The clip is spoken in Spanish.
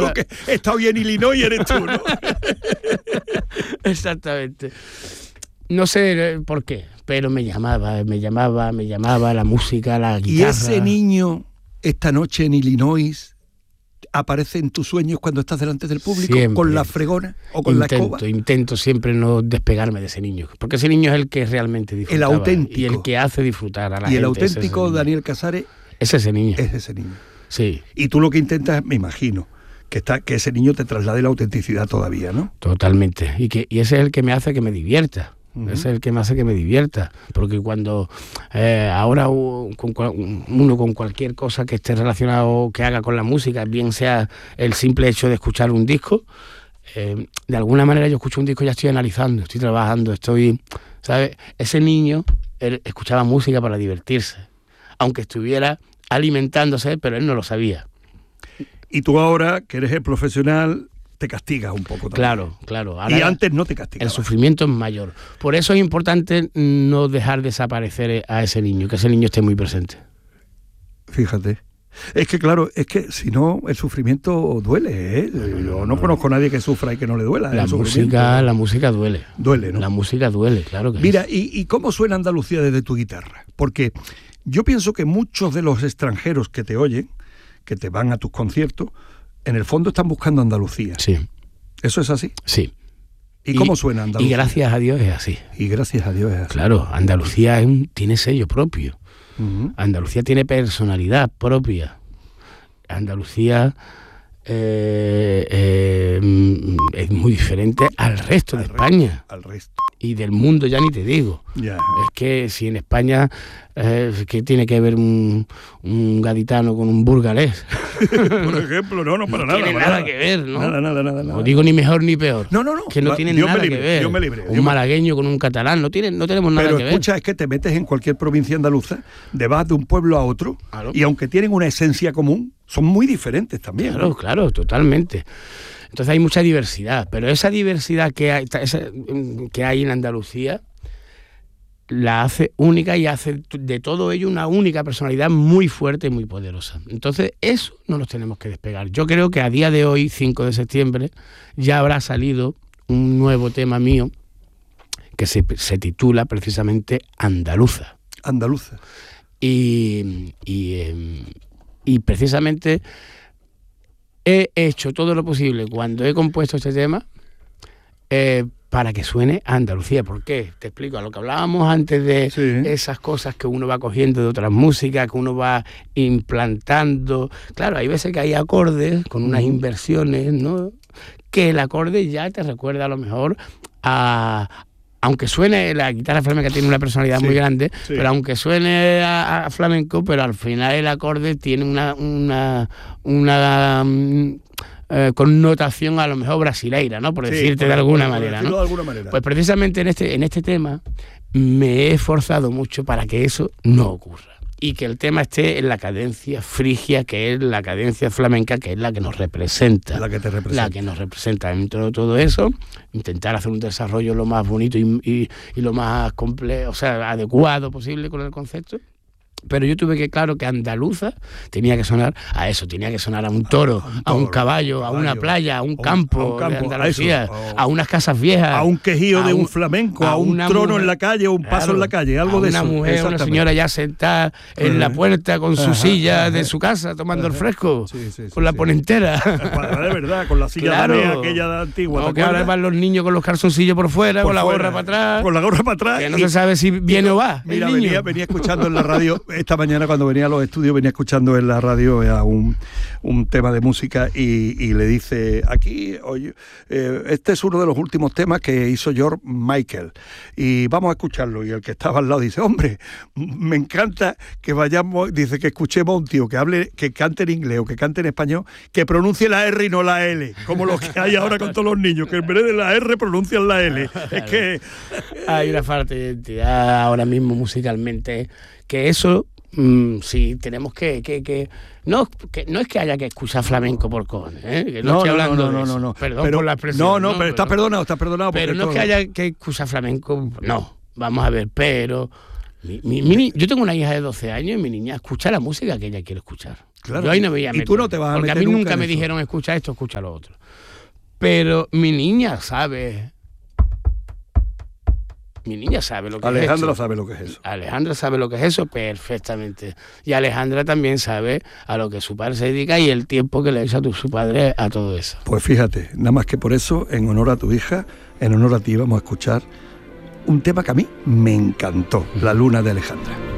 único que he estado bien en Illinois eres tú, ¿no? Exactamente. No sé por qué, pero me llamaba la música, la guitarra. Y ese niño, esta noche en Illinois, aparece en tus sueños cuando estás delante del público, siempre, con la fregona o con la escoba. Intento siempre no despegarme de ese niño, porque ese niño es el que realmente disfruta. El auténtico. Y el que hace disfrutar a la gente. Y el auténtico Daniel Casares es ese niño. Es ese niño. Sí. Y tú lo que intentas, me imagino, que ese niño te traslade la autenticidad todavía, ¿no? Totalmente. Y ese es el que me hace que me divierta. Ese es el que me hace que me divierta, porque cuando ahora uno con cualquier cosa que esté relacionado, que haga con la música, bien sea el simple hecho de escuchar un disco, de alguna manera yo escucho un disco y ya estoy analizando, estoy trabajando, ¿sabes? Ese niño él escuchaba música para divertirse, aunque estuviera alimentándose, pero él no lo sabía. Y tú ahora, que eres el profesional, te castigas un poco también. Claro. Ahora y antes no te castigabas. El sufrimiento es mayor. Por eso es importante no dejar desaparecer a ese niño, que ese niño esté muy presente. Fíjate. Es que claro, si no, el sufrimiento duele, ¿eh? Yo no conozco a nadie que sufra y que no le duela. La música duele. Duele, ¿no? La música duele, claro que Mira, ¿y cómo suena Andalucía desde tu guitarra? Porque yo pienso que muchos de los extranjeros que te oyen, que te van a tus conciertos, en el fondo están buscando Andalucía. Sí. ¿Eso es así? Sí. ¿Y cómo suena Andalucía? Y gracias a Dios es así. Y gracias a Dios es así. Claro, Andalucía tiene sello propio. Uh-huh. Andalucía tiene personalidad propia. Andalucía es muy diferente al resto de España. Al resto. Y del mundo ya ni te digo. Ya. Es que si en España ¿qué tiene que ver un gaditano con un burgalés? Por ejemplo, no para nada. No tiene nada que ver, ¿no? Nada. No digo ni mejor ni peor. No. Que no tienen nada que ver. Dios me libre. Un malagueño con un catalán, no tenemos nada que ver. Pero escucha, es que te metes en cualquier provincia andaluza, vas de un pueblo a otro, claro. Y aunque tienen una esencia común, son muy diferentes también. Claro, ¿no? Claro, totalmente. Entonces hay mucha diversidad, pero esa diversidad que hay en Andalucía la hace única y hace de todo ello una única personalidad muy fuerte y muy poderosa. Entonces eso no nos tenemos que despegar. Yo creo que a día de hoy, 5 de septiembre, ya habrá salido un nuevo tema mío que se titula precisamente Andaluza. Y precisamente he hecho todo lo posible cuando he compuesto este tema para que suene a Andalucía. ¿Por qué? Te explico, a lo que hablábamos antes de esas cosas que uno va cogiendo de otras músicas, que uno va implantando. Claro, hay veces que hay acordes con unas inversiones, ¿no? Que el acorde ya te recuerda a lo mejor aunque suene, la guitarra flamenca tiene una personalidad muy grande, pero aunque suene a flamenco, pero al final el acorde tiene una connotación a lo mejor brasileira, ¿no? Por decirte de alguna manera, ¿no? Pues precisamente en este tema me he esforzado mucho para que eso no ocurra. Y que el tema esté en la cadencia frigia, que es la cadencia flamenca, que es la que nos representa. La que te representa. La que nos representa. Dentro de todo eso, intentar hacer un desarrollo lo más bonito y lo más complejo, o sea, adecuado posible con el concepto. Pero yo tuve que, claro, que andaluza tenía que sonar a eso, tenía que sonar a un toro, a un caballo, a una playa, a un campo de Andalucía, a unas casas viejas. A un quejío de un flamenco, a un trono en la calle, o un paso en la calle, algo de eso. Una mujer, una señora ya sentada en la puerta con su silla de su casa, tomando el fresco, con la ponentera. De verdad, con la silla de aquella antigua. No, que ahora van los niños con los calzoncillos por fuera, con la gorra para atrás. Con la gorra para atrás. Que no se sabe si viene o va. Mira, venía escuchando en la radio. Esta mañana cuando venía a los estudios venía escuchando en la radio un tema de música y le dice aquí, oye, este es uno de los últimos temas que hizo George Michael y vamos a escucharlo. Y el que estaba al lado dice, hombre, me encanta que vayamos, dice que escuchemos a un tío que cante en inglés o que cante en español, que pronuncie la R y no la L, como lo que hay ahora con todos los niños, que en vez de la R pronuncian la L. Es que hay una falta de identidad ahora mismo musicalmente, que eso sí tenemos que no es que haya que escuchar flamenco por cojones, que no estoy hablando de eso. Perdón por la expresión. Pero estás perdonado. Pero no es que haya que escuchar flamenco, no, vamos a ver, pero Yo tengo una hija de 12 años y mi niña escucha la música que ella quiere escuchar. Claro. Yo ahí no me voy a meter. Y tú no te vas a porque meter a mí nunca en me eso. dijeron escucha esto, escucha lo otro. Pero mi niña sabe. Mi niña sabe lo que Alejandra es esto. sabe lo que es eso. Alejandra sabe lo que es eso perfectamente. Y Alejandra también sabe a lo que su padre se dedica y el tiempo que le echa su padre a todo eso. Pues fíjate, nada más que por eso, en honor a tu hija, en honor a ti, vamos a escuchar un tema que a mí me encantó, La Luna de Alejandra.